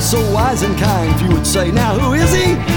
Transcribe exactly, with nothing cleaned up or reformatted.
so wise and kind. You would say, now who is he?